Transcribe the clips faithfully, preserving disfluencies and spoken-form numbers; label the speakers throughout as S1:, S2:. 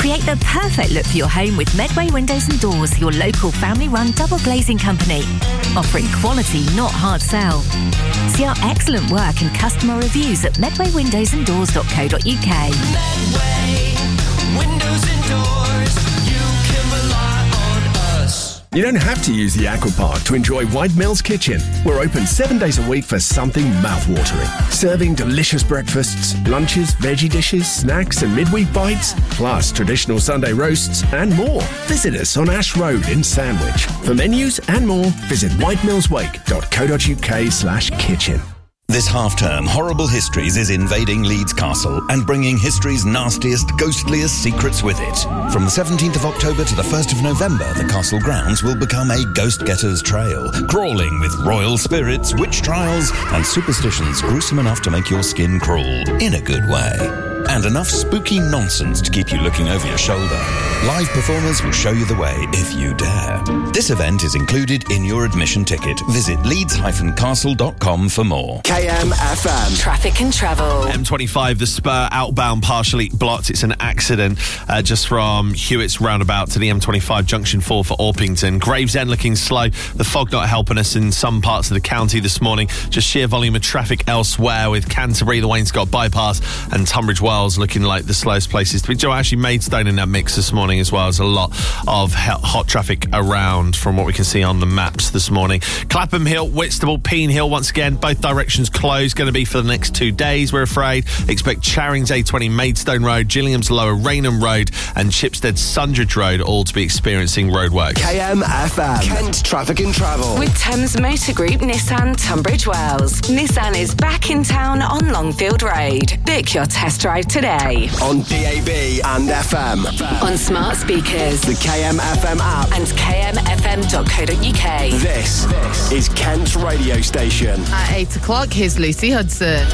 S1: Create the perfect look for your home with Medway Windows and Doors, your local family-run double glazing company. Offering quality, not hard sell. See our excellent work and customer reviews at medway windows and doors dot co dot uk.
S2: Medway Windows and Doors, you can rely on us.
S3: You don't have to use the Aquapark to enjoy White Mills Kitchen. We're open seven days a week for something mouth-watering. Serving delicious breakfasts, lunches, veggie dishes, snacks and midweek bites, plus traditional Sunday roasts and more. Visit us on Ash Road in Sandwich. For menus and more, visit whitemillswake dot co dot uk slash kitchen.
S4: This half-term, Horrible Histories is invading Leeds Castle and bringing history's nastiest, ghostliest secrets with it. From the seventeenth of October to the first of November, the castle grounds will become a ghost-getter's trail, crawling with royal spirits, witch trials, and superstitions gruesome enough to make your skin crawl, in a good way. And enough spooky nonsense to keep you looking over your shoulder. Live performers will show you the way if you dare. This event is included in your admission ticket. Visit leeds dash castle dot com for more.
S5: K M F M.
S6: Traffic and travel.
S7: M twenty-five, the spur outbound partially blocked. It's an accident uh, just from Hewitt's roundabout to the M twenty-five junction four for Orpington. Gravesend looking slow. The fog not helping us in some parts of the county this morning. Just sheer volume of traffic elsewhere with Canterbury, the Wainscott bypass and Tunbridge Wells looking like the slowest places to be. Joe, actually Maidstone in that mix this morning as well. There's a lot of hot traffic around from what we can see on the maps this morning. Clapham Hill, Whitstable, Peen Hill once again, both directions closed, going to be for the next two days, we're afraid. Expect Charing's A twenty Maidstone Road, Gillingham's Lower Rainham Road and Chipstead Sundridge Road all to be experiencing roadworks.
S5: K M F M. Kent Traffic and Travel.
S6: With Thames Motor Group Nissan Tunbridge Wells. Nissan is back in town on Longfield Road. Book your test drive today.
S5: On D A B and F M.
S6: On smart speakers.
S5: The K M F M app.
S6: And k m f m dot co dot uk.
S5: This, this is Kent's radio station.
S8: At eight o'clock, here's Lucy Hudson.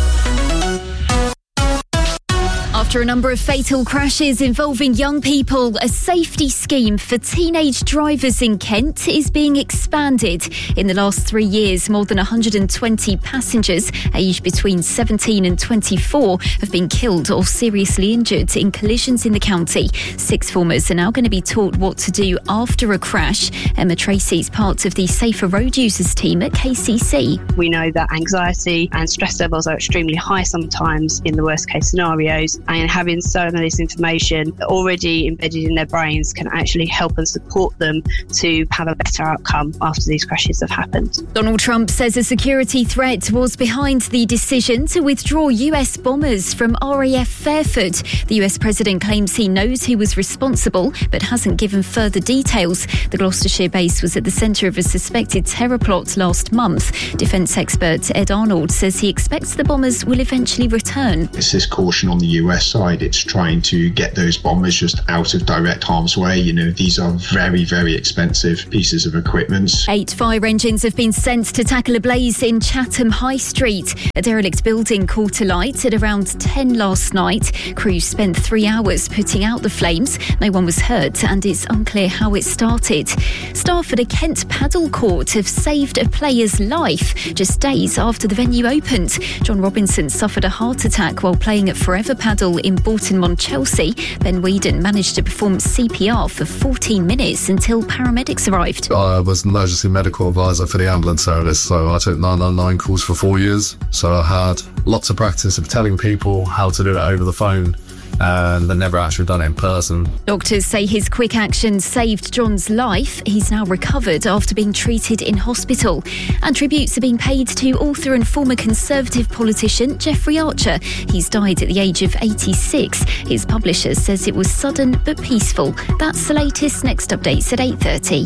S8: After a number of fatal crashes involving young people, a safety scheme for teenage drivers in Kent is being expanded. In the last three years, more than one hundred twenty passengers aged between seventeen and twenty-four have been killed or seriously injured in collisions in the county. Sixth formers are now going to be taught what to do after a crash. Emma Tracy is part of the Safer Road Users team at K C C.
S9: We know that anxiety and stress levels are extremely high sometimes in the worst case scenarios. And having some of this information already embedded in their brains can actually help and support them to have a better outcome after these crashes have happened.
S8: Donald Trump says a security threat was behind the decision to withdraw U S bombers from R A F Fairford. The U S president claims he knows who was responsible but hasn't given further details. The Gloucestershire base was at the centre of a suspected terror plot last month. Defence expert Ed Arnold says he expects the bombers will eventually return.
S10: It's this caution on the U S side. It's trying to get those bombers just out of direct harm's way. You know, these are very, very expensive pieces of equipment.
S8: Eight fire engines have been sent to tackle a blaze in Chatham High Street. A derelict building caught alight at around ten last night. Crews spent three hours putting out the flames. No one was hurt and it's unclear how it started. Staff at a Kent paddle court have saved a player's life just days after the venue opened. John Robinson suffered a heart attack while playing at Forever Paddle in Bolton-on-Chelsea. Ben Whedon managed to perform C P R for fourteen minutes until paramedics arrived.
S11: I was an emergency medical advisor for the ambulance service, so I took nine one one calls for four years. So I had lots of practice of telling people how to do it over the phone, and they've never actually done it in person.
S8: Doctors say his quick action saved John's life. He's now recovered after being treated in hospital. And tributes are being paid to author and former Conservative politician Jeffrey Archer. He's died at the age of eighty-six. His publisher says it was sudden but peaceful. That's the latest. Next updates at eight thirty.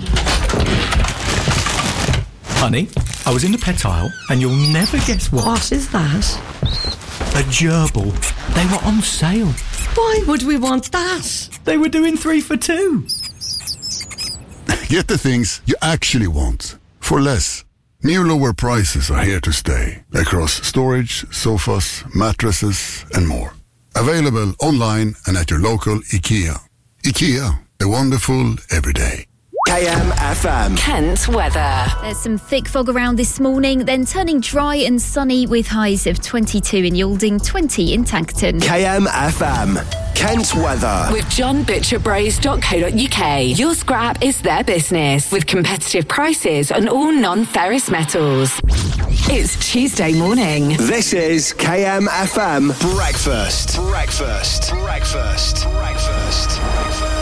S12: Honey, I was in the pet aisle and you'll never guess what.
S13: What is that?
S12: A gerbil. They were on sale.
S13: Why would we want that?
S12: They were doing three for two.
S14: Get the things you actually want for less. New lower prices are here to stay across storage, sofas, mattresses and more. Available online and at your local IKEA. IKEA, the wonderful everyday.
S5: K M F M.
S6: Kent weather.
S8: There's some thick fog around this morning, then turning dry and sunny with highs of twenty-two in Yalding, twenty in Tacton.
S5: K M F M. Kent weather.
S6: With john butcher bros dot co dot uk. Your scrap is their business with competitive prices on all non-ferrous metals. It's Tuesday morning.
S5: This is K M F M Breakfast. Breakfast. Breakfast. Breakfast. Breakfast.